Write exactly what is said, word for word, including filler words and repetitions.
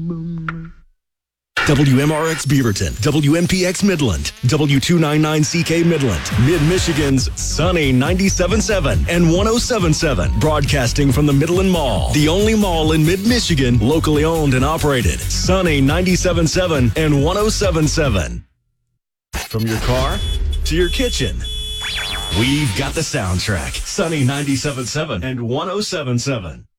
W M R X Beaverton, W M P X Midland, W two ninety-nine C K Midland, Mid-Michigan's Sunny ninety-seven point seven and one oh seven point seven, broadcasting from the Midland Mall, the only mall in Mid-Michigan, locally owned and operated. Sunny ninety-seven point seven and one oh seven point seven. From your car to your kitchen, we've got the soundtrack. Sunny ninety-seven point seven and one oh seven point seven.